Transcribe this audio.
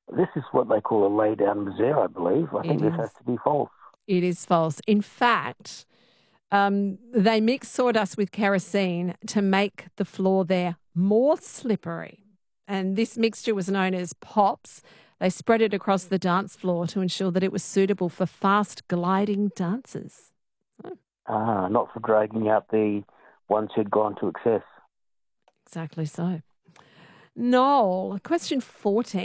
This is what they call a lay-down misere, I believe. I It think this has is. to be false. It is false. In fact, they mix sawdust with kerosene to make the floor there more slippery. And this mixture was known as pops. They spread it across the dance floor to ensure that it was suitable for fast gliding dances. Oh, Not for dragging out the ones who'd gone to excess. exactly so. Noel, question 14.